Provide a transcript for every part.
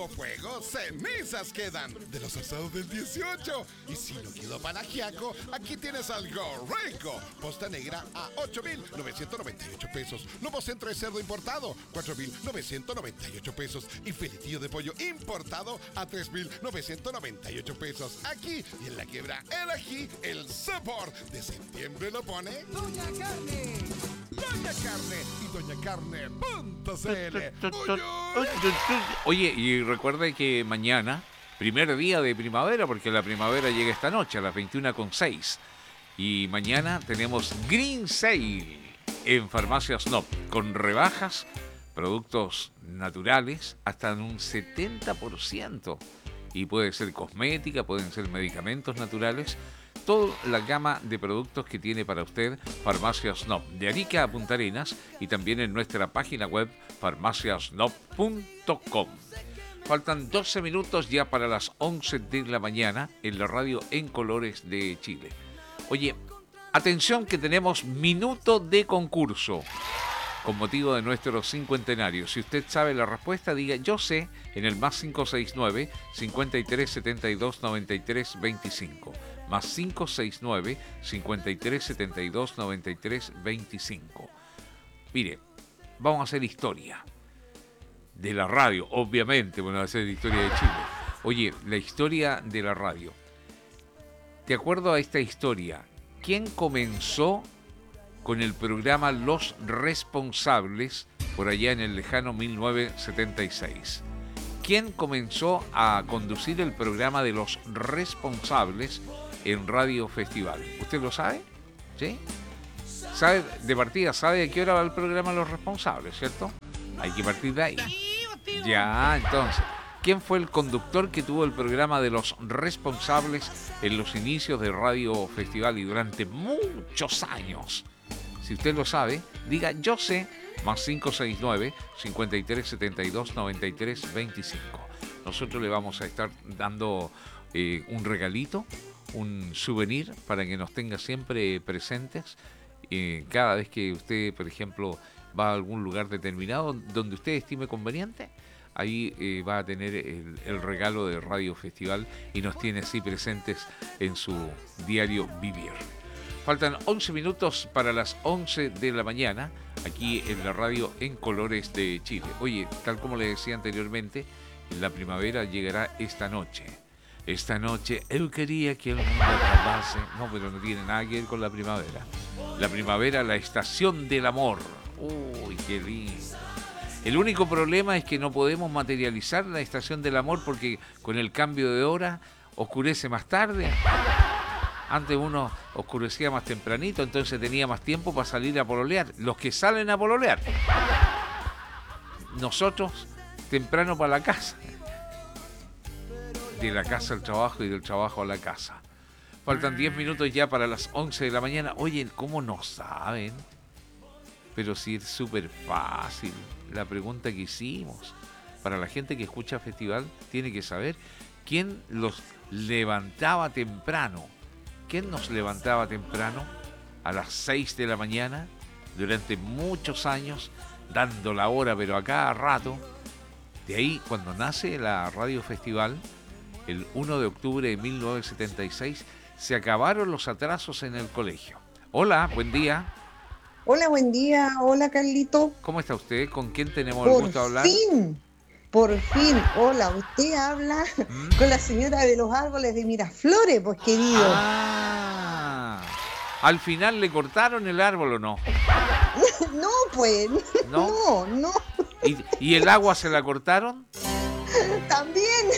hubo fuego, cenizas quedan de los asados del 18. Y si no quedó para ajiaco, aquí tienes algo rico. Posta negra a 8,998 pesos. Lomo centro de cerdo importado, 4,998 pesos. Y filetillo de pollo importado a 3,998 pesos. Aquí y en la quiebra el ají, el sabor de septiembre lo pone Doña Carne. Doña Carne y doñacarne.cl. Oye, y recuerde que mañana, primer día de primavera, porque la primavera llega esta noche a las 21:06. Y mañana tenemos Green Sale en Farmacia Snob, con rebajas, productos naturales, hasta en un 70%. Y puede ser cosmética, pueden ser medicamentos naturales, toda la gama de productos que tiene para usted Farmacia Snob, de Arica a Punta Arenas, y también en nuestra página web farmaciasnob.com. Faltan 12 minutos ya para las 11 de la mañana en la radio En Colores de Chile. Oye, atención que tenemos minuto de concurso con motivo de nuestro cincuentenario. Si usted sabe la respuesta, diga yo sé en el más 569 5372 93 25. Más 569 5372 93 25. Mire, vamos a hacer historia de la radio, obviamente, bueno, va a ser historia de Chile. Oye, la historia de la radio. De acuerdo a esta historia, ¿quién comenzó con el programa Los Responsables por allá en el lejano 1976? ¿Quién comenzó a conducir el programa de Los Responsables en Radio Festival? ¿Usted lo sabe? ¿Sí? ¿Sabe de partida? ¿Sabe a qué hora va el programa Los Responsables, cierto? Hay que partir de ahí. Ya, entonces, ¿quién fue el conductor que tuvo el programa de Los Responsables en los inicios de Radio Festival y durante muchos años? Si usted lo sabe, diga yo sé, más 569 5372 93 25. Nosotros le vamos a estar dando un regalito, un souvenir para que nos tenga siempre presentes. Cada vez que usted, por ejemplo, va a algún lugar determinado donde usted estime conveniente, ahí va a tener el regalo de Radio Festival y nos tiene así presentes en su diario vivir. Faltan 11 minutos para las 11 de la mañana, aquí en la radio En Colores de Chile. Oye, tal como le decía anteriormente, la primavera llegará esta noche. Esta noche, yo quería que el mundo acabase. No, pero no tiene nada que ver con la primavera. La primavera, la estación del amor. Uy, qué lindo. El único problema es que no podemos materializar la estación del amor porque con el cambio de hora oscurece más tarde. Antes uno oscurecía más tempranito, entonces tenía más tiempo para salir a pololear. Los que salen a pololear. Nosotros, temprano para la casa. De la casa al trabajo y del trabajo a la casa. Faltan 10 minutos ya para las 11 de la mañana. Oye, ¿cómo no saben? Pero sí es súper fácil. La pregunta que hicimos. Para la gente que escucha Festival, tiene que saber quién los levantaba temprano. ¿Quién nos levantaba temprano? A las 6 de la mañana, durante muchos años, dando la hora, pero a cada rato. De ahí, cuando nace la Radio Festival, el 1 de octubre de 1976, se acabaron los atrasos en el colegio. Hola, buen día. Hola, buen día. Hola, Carlito. ¿Cómo está usted? ¿Con quién tenemos el gusto de hablar? Por fin. Hola, usted habla con la señora de los árboles de Miraflores, pues, querido. ¿Al final le cortaron el árbol o no? No, pues. No. ¿Y el agua se la cortaron? También.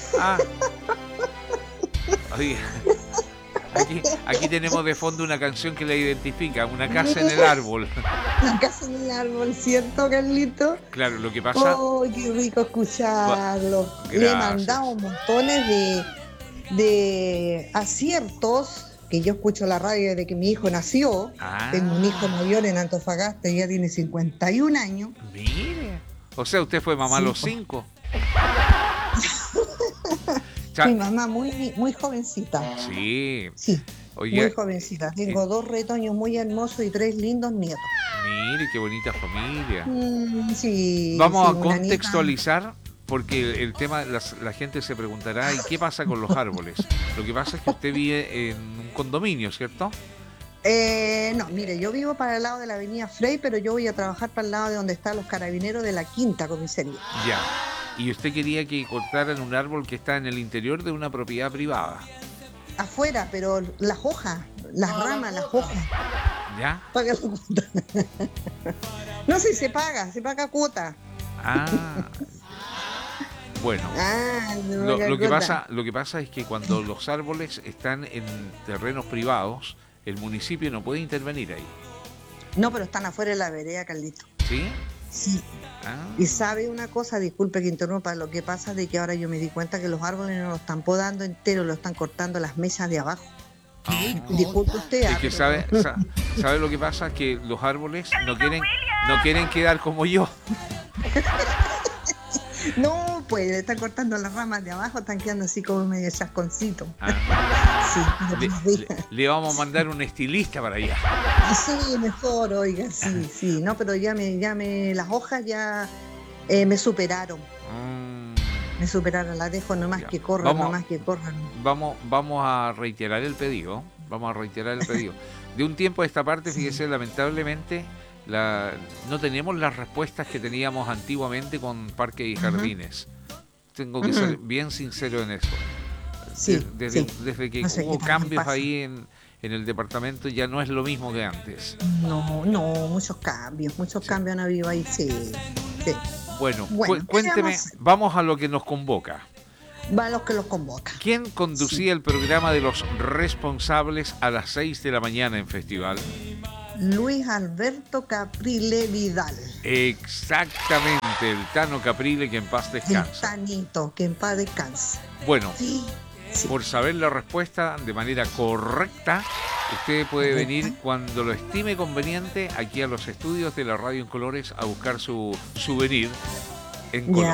Oye, aquí tenemos de fondo una canción que la identifica, Una casa en el árbol. Una casa en el árbol, ¿cierto, Carlito? Claro, lo que pasa... ¡Oh, qué rico escucharlo! Le he mandado montones de aciertos, que yo escucho la radio desde que mi hijo nació. Tengo un hijo mayor en Antofagasta, ya tiene 51 años. Mire, o sea, usted fue mamá a los 5. Mi mamá muy jovencita. Sí. Oye, muy jovencita. Tengo 2 retoños muy hermosos y 3 lindos nietos. Mire, qué bonita familia. Sí. Vamos a contextualizar porque el tema, la gente se preguntará, ¿y qué pasa con los árboles? Lo que pasa es que usted vive en un condominio, ¿cierto? No, mire, yo vivo para el lado de la avenida Frey, pero yo voy a trabajar para el lado de donde están los carabineros de la quinta comisaría. Ya. Y usted quería que cortaran un árbol que está en el interior de una propiedad privada. Afuera, pero las hojas, las ramas, las hojas. ¿Ya? Paga la cuota. No, si se paga cuota. Bueno, no lo que pasa es que cuando los árboles están en terrenos privados, el municipio no puede intervenir ahí. No, pero están afuera de la vereda, Carlito. ¿Sí? Sí. Y sabe una cosa, disculpe que interrumpa, lo que pasa es de que ahora yo me di cuenta que los árboles no lo están podando entero, lo están cortando las mesas de abajo. Disculpe usted. Es que sabe lo que pasa, que los árboles no quieren quedar como yo. No, pues le están cortando las ramas de abajo, están quedando así como medio chasconcito. Sí, le vamos a mandar un estilista para allá. Sí, mejor, oiga, sí. No, pero las hojas ya me superaron. Me superaron, las dejo nomás que corran, Vamos a reiterar el pedido. De un tiempo a esta parte, fíjese, lamentablemente, no tenemos las respuestas que teníamos antiguamente con parques y jardines. Tengo que ser bien sincero en eso. Desde que hubo cambios ahí en el departamento, ya no es lo mismo que antes. No, muchos cambios han habido ahí, sí. Bueno, cuénteme, vamos a lo que nos convoca. Va a los que los convoca. ¿Quién conducía el programa de los responsables a las 6 de la mañana en Festival? Luis Alberto Caprile Vidal. Exactamente, el Tano Caprile, que en paz descanse. El Tanito, que en paz descanse. Bueno, por saber la respuesta de manera correcta, usted puede venir cuando lo estime conveniente aquí a los estudios de la Radio en Colores a buscar su souvenir en color.